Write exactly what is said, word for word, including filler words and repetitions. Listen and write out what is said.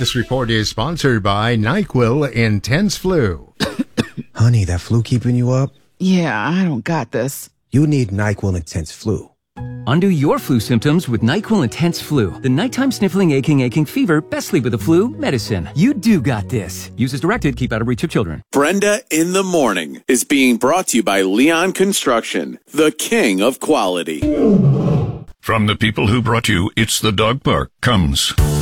This report is sponsored by NyQuil Intense Flu. Honey, that flu keeping you up? Yeah, I don't got this. You need NyQuil Intense Flu. Undo your flu symptoms with NyQuil Intense Flu. The nighttime sniffling, aching, aching fever, best sleep with the flu medicine. You do got this. Use as directed. Keep out of reach of children. Brenda in the Morning is being brought to you by Leon Construction, the king of quality. From the people who brought you It's the Dog Park comes